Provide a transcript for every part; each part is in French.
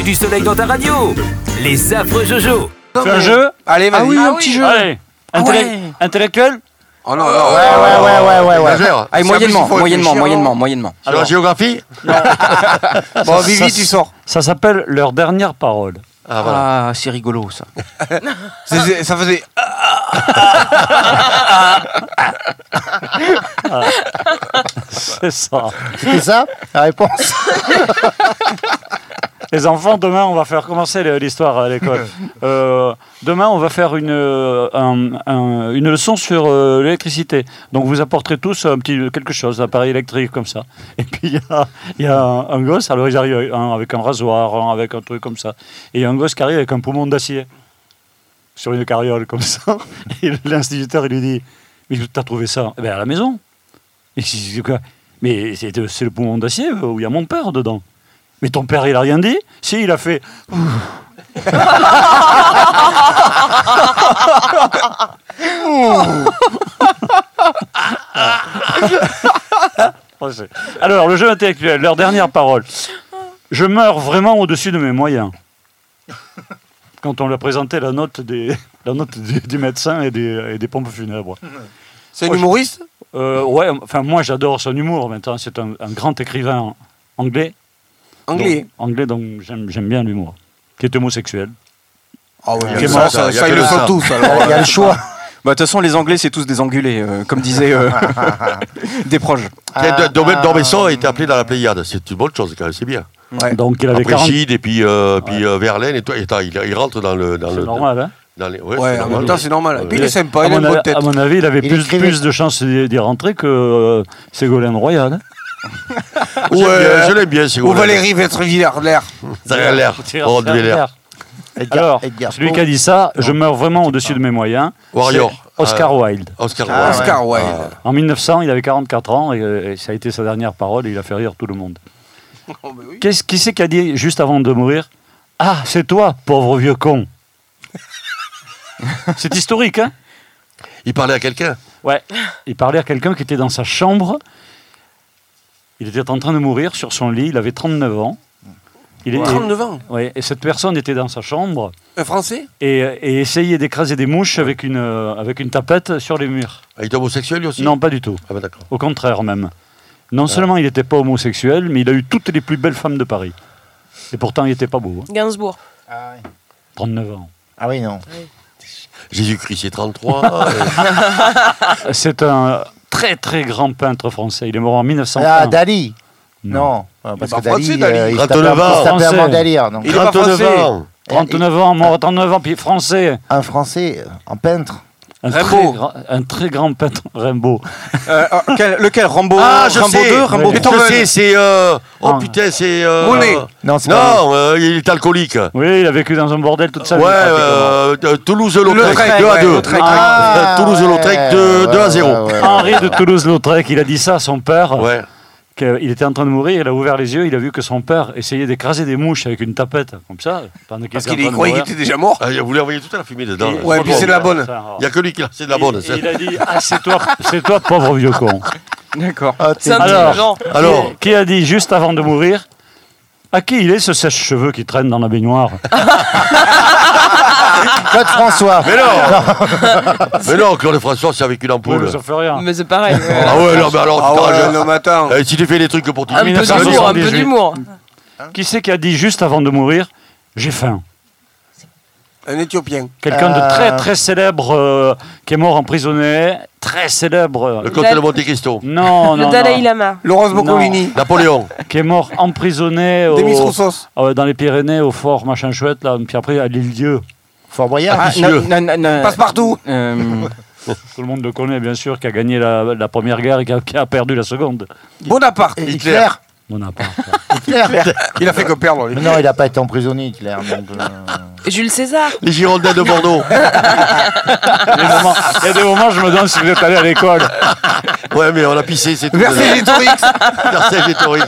Du soleil dans ta radio. Les affreux Jojo. C'est un jeu. Allez, vas-y. Ah oui, un petit jeu. Allez. Intellectuel. Oh non, Ouais. Allez, moyennement. Sur la géographie. Bon, Vivi, tu sors. Ça s'appelle leur dernière parole. Ah, voilà. Ah, c'est rigolo ça. Ça faisait. C'est ça. C'était ça la réponse? Les enfants, demain, on va faire commencer l'histoire à l'école. Demain, on va faire une leçon sur l'électricité. Donc, vous apporterez tous quelque chose, un appareil électrique comme ça. Et puis, il y a un gosse, alors ils arrivent avec un rasoir, avec un truc comme ça. Et il y a un gosse qui arrive avec un poumon d'acier sur une carriole comme ça. Et l'instituteur, il lui dit, mais t'as trouvé ça? À la maison. Et il dit, quoi? Mais c'est le poumon d'acier où il y a mon père dedans. Mais ton père, il a rien dit? Si, il a fait... Alors, le jeu intellectuel, leur dernière parole. Je meurs vraiment au-dessus de mes moyens. Quand on lui a présenté la note du médecin et des pompes funèbres. C'est un humoriste? Ouais, enfin, moi, j'adore son humour. Maintenant, c'est un grand écrivain anglais. Anglais, donc j'aime bien l'humour. Qui est homosexuel. Ah oui, ils le sont tous. Il y a le choix. De toute façon, les Anglais, c'est tous des enculés, comme disaient des proches. Dormesson a été appelé dans la Pléiade. C'est une bonne chose, quand même, c'est bien. Ouais. Donc il avait après 40... Gide et puis Verlaine, et toi, il rentre dans le... C'est normal, hein? Ouais, en même temps, c'est normal. Et puis il est sympa, il a une bonne tête. À mon avis, il avait plus de chances d'y rentrer que Ségolène Royal. Je l'aime bien, Ou Valérie Vetrevillers-l'air. Ça a l'air. Oh, de l'air. Alors, celui qui a dit ça, je meurs vraiment au-dessus de mes moyens. Warrior. Oscar Wilde. Oscar Wilde. En 1900, il avait 44 ans et ça a été sa dernière parole et il a fait rire tout le monde. Oh, oui. Qui c'est qui a dit juste avant de mourir? Ah, c'est toi, pauvre vieux con. C'est historique, hein? Il parlait à quelqu'un? Ouais. Il parlait à quelqu'un qui était dans sa chambre. Il était en train de mourir sur son lit. Il avait 39 ans. 39 ans? Oui. Et cette personne était dans sa chambre. Un Français? Et essayait d'écraser des mouches avec une tapette sur les murs. Il était homosexuel lui aussi? Non, pas du tout. Ah ben d'accord. Au contraire même. Non seulement il n'était pas homosexuel, mais il a eu toutes les plus belles femmes de Paris. Et pourtant, il n'était pas beau. Hein. Gainsbourg. 39 ans. Ah oui, non. Jésus-Christ, c'est 33. C'est un très très grand peintre français. Il est mort en 1901. Ah, Dali. Non, parce que Dali, il se tapait un délire. Il est pas français. 39 ans, mort à 39 ans, puis français. Un Français, un peintre. Un très grand peintre, Rimbaud. Lequel? Rambo? Ah, je Rambo sais. 2, Rambo Je 3. sais, c'est... Oh putain, c'est... Monet. Non, c'est pas Non, il est alcoolique. Oui, il a vécu dans un bordel toute sa vie. Ouais, Toulouse-Lautrec, 2 à 2. Toulouse-Lautrec, 2 à 0. Henri de Toulouse-Lautrec, il a dit ça à son père. Ouais. Il était en train de mourir, il a ouvert les yeux, il a vu que son père essayait d'écraser des mouches avec une tapette, comme ça. Parce qu'il croyait qu'il était déjà mort. Vous lui envoyez toute la fumée dedans. Ouais, puis c'est de la bonne. Il n'y a que lui qui c'est de la bonne. Il a dit, ah, c'est toi, pauvre vieux con. D'accord. C'est intelligent. Alors, qui a dit juste avant de mourir, à qui il est ce sèche-cheveux qui traîne dans la baignoire? Claude François. Mais non, Claude François, c'est avec une ampoule. Ça fait rien. Mais c'est pareil. Ah ouais, non, mais alors, non, mais attends. si tu fais des trucs pour Un peu d'humour, un peu d'humour. Qui c'est qui a dit juste avant de mourir, j'ai faim? Un Éthiopien. Quelqu'un de très très célèbre qui est mort emprisonné, très célèbre. Le comte de Monte Cristo. Non, Le Dalai Lama. Laurence Boccolini. Napoléon. Qui est mort emprisonné Demis Roussos. dans les Pyrénées, au fort machin chouette, là, puis après à l'île-Dieu. Fort Boyard. Passe-partout. Tout le monde le connaît, bien sûr, qui a gagné la première guerre et qui a perdu la seconde. Bonaparte. Hitler. Bonaparte. Hitler. Il a fait que perdre. Mais non, il n'a pas été emprisonné, Hitler. Donc, Jules César. Les Girondins de Bordeaux. Il y a des moments, je me demande si vous êtes allé à l'école. Ouais, mais on a pissé, c'est tout. Vercingétorix. Vercingétorix.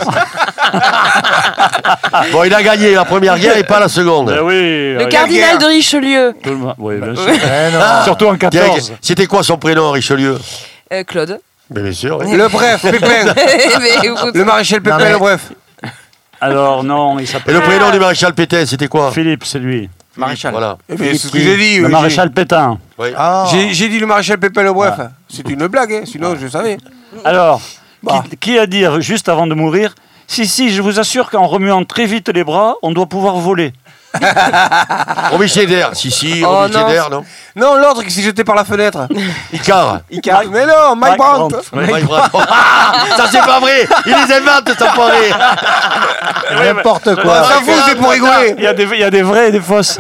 Bon, il a gagné la première guerre et pas la seconde. Ben oui. Le cardinal de Richelieu. Oui, bien sûr. non. Surtout en 14. C'était quoi son prénom, Richelieu? Claude. Mais bien sûr. Oui. Le bref, Pépin. Mais écoute, Le maréchal Pépin, Non, mais- le bref. Alors non, il Et s'appelle le prénom du maréchal Pétain, c'était quoi? Philippe, c'est lui. Maréchal. Voilà. C'est ce que j'ai dit. Le maréchal Pétain. Oui. Ah. J'ai dit le maréchal Pépin le Bref. C'est une blague, hein, sinon je savais. Alors, qui a dit juste avant de mourir, si, je vous assure qu'en remuant très vite les bras, on doit pouvoir voler. Romy Schneider. Si, Oh, Romy non. Schneider, non? Non, l'autre qui s'est jeté par la fenêtre. Icar. Mais non, Mike Brandt. Mike Brandt. Ça, c'est pas vrai. Il les invente, ça paraît. N'importe quoi. On s'en fout, c'est pour rigoler. Il y a des vrais et des fausses.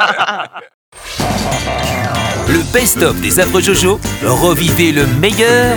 Le best-of des affreux Jojo, revivez le meilleur